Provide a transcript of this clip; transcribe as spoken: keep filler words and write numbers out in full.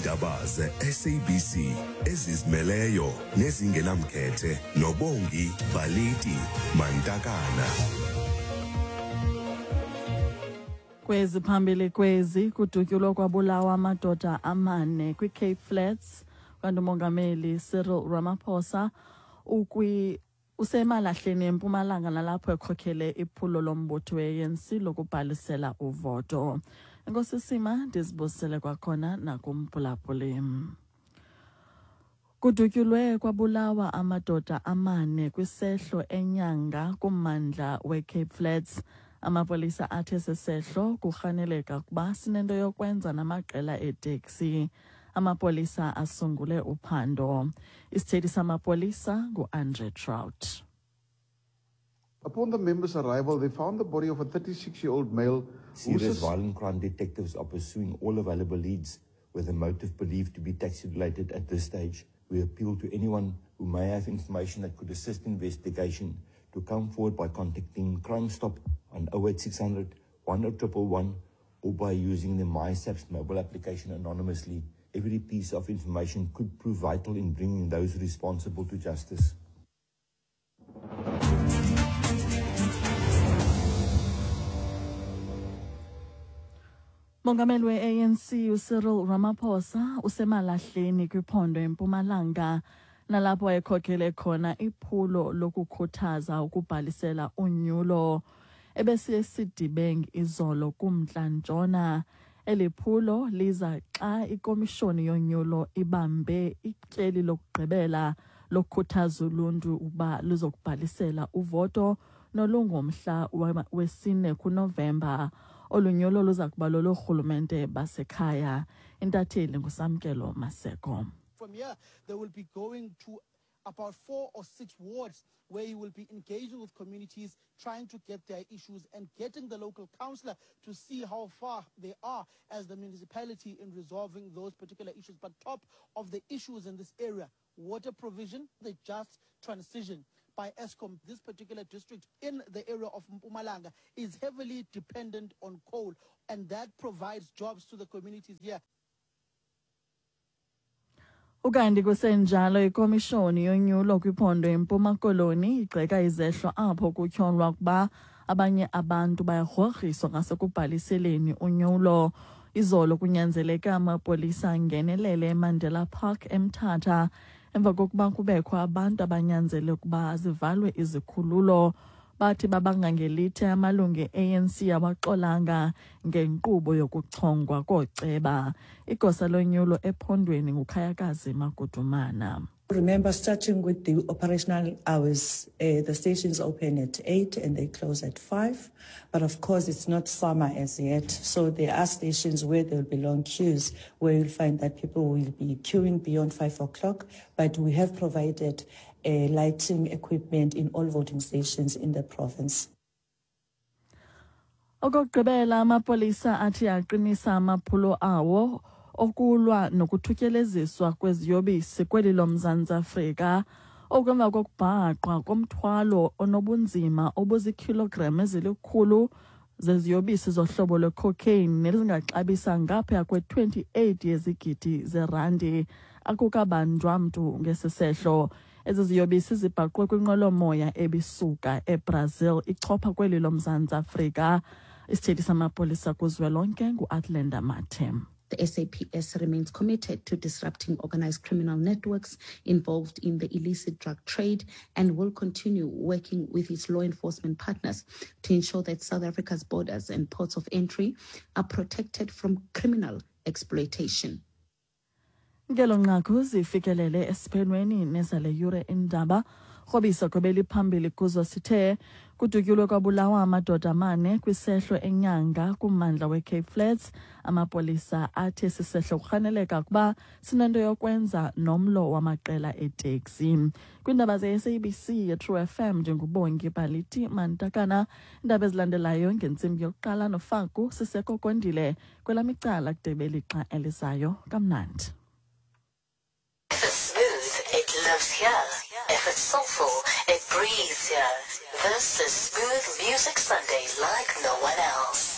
Iindaba ze-S A B C ezizimeleyo nezingenamkhethe noBongi Baliti Mantakana. Kwezi phambili kwezi kudutyulwa kwabulawa amadoda amane kwi-Cape Flats kanti umongameli Cyril Ramaphosa ukwi usemalahleni eMpumalanga nalapho ekhokhele iphulo lombutho we-A N C lokubhalisela uvoto. Enkosi Sima ndizibusele kwakhona nakumphulaphuli. Kudutyulwe kwabulawa amadoda amane kwisehlo enyanga kummandla we-Cape Flats. Amapolisa athi sesehlo kurhaneleka kuba sinento yokwenza namaqela eteksi. Amapolisa asungule uphando. Isithethi samapolisa ngu-Andre Trout. Upon the members' arrival, they found the body of a thirty-six-year-old male. Serious violent crime detectives are pursuing all available leads with a motive believed to be taxi-related at this stage. We appeal to anyone who may have information that could assist investigation to come forward by contacting Crime Stop on oh eight six hundred, one oh one one or by using the MySaps mobile application anonymously. Every piece of information could prove vital in bringing those responsible to justice. Mongameli we-A N C uCyril Ramaphosa usemalahleni kwiphondo eMpumalanga nalapho ekhokhele khona iphulo lokukhuthaza ukubhalisela unyulo ebesiye sidibeng izolo kumntla ntshona. Eli phulo liza xa ikomishoni yonyulo ibambe ityeli lokugqibela lokukhuthaza uluntu uba luzokubhalisela uvoto nolungomhla wesine kuNovemba. Olunyulo luza kuba lolorhulumente basekhaya. Intatheli nguSamkelo Maseko. From here, they will be going to about four or six wards where you will be engaging with communities, trying to get their issues and getting the local councillor to see how far they are as the municipality in resolving those particular issues. But top of the issues in this area, water provision, the just transition by Eskom. This particular district in the area of Mpumalanga is heavily dependent on coal, and that provides jobs to the communities here. Ukanti kusenjalo ikomishoni yonyulo kwiphondo eMpuma Koloni igxeka izehlo apho kutyholwa kuba abanye abantu bayarhorhiswa ngasekubhaliseleni unyulo. Izolo kunyanzeleka amapolisa angenelele eMandela Park eMthatha emva kokuba kubekho abantu abanyanzele ukuba zivalwe izikhululo. Bathi babangangelithe amalungu e-A N C awaxolanga ngenkqubo yokuchongwa kooceba. Igosa lonyulo ephondweni nguKhayakazi Magudumana. Remember, starting with the operational hours, uh, the stations open at eight and they close at five. But of course, it's not summer as yet. So there are stations where there will be long queues, where you'll find that people will be queuing beyond five o'clock. But we have provided uh, lighting equipment in all voting stations in the province. Okokugqibela amapolisa athi aqinisa amaphulo awo okulwa nokuthutyeleziswa kweziyobisi kweli loMzantsi Afrika okwemva kokubhaqwa komthwalo onobunzima obuzikilogram ezilikhulu zeziyobisi zohlobo lwe-cocaine nezingaxabisa ngaphaya kwe-twenty-eight yezigidi zerandi. Akukabanjwa mntu ngesisehlo. Ezi ziyobisi zibhaqwe kwinqwelomoya ebisuka eBrazil ichopha kweli loMzantsi Afrika. Isithethi samapolisa kuzwelonke ngu-Atlenda Mathem. The S A P S remains committed to disrupting organized criminal networks involved in the illicit drug trade and will continue working with its law enforcement partners to ensure that South Africa's borders and ports of entry are protected from criminal exploitation. Ngelo nqaku zifikelele esiphelweni nezale yure indaba rhobisa kobeli phambili kuzo sithe kudutyulwe kwabulawa amadoda amane kwisehlo enyanga kummandla we-Cape Flats. Amapolisa athi sisehlo kurhaneleka kuba sinento yokwenza nomlo wamaqela eteksi. Kwindaba ze-S A B C ye-True F M njenguBongi Baliti Mantakana. Indaba ezilandelayo ngentsimbi yokuqala noFaku Siseko Kondile kwelamicala kudebeli xa elizayo kamnandi. If it's smooth, it lives here. If it's soulful, it breathes here. This is Smooth Music Sunday like no one else.